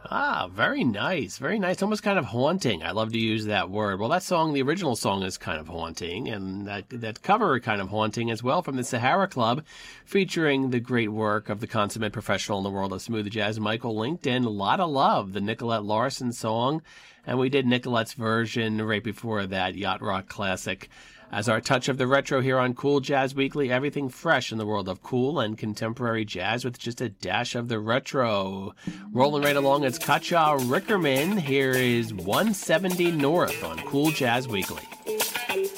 Ah, very nice. Very nice. Almost kind of haunting. I love to use that word. Well, that song, the original song, is kind of haunting, and that cover kind of haunting as well from the Sahara Club, featuring the great work of the consummate professional in the world of smooth jazz, Michael Linkton. Lotta Love, the Nicolette Larson song, and we did Nicolette's version right before that, Yacht Rock classic. As our touch of the retro here on Cool Jazz Weekly, everything fresh in the world of cool and contemporary jazz with just a dash of the retro. Rolling right along, it's Katja Rickerman. Here is 170 North on Cool Jazz Weekly.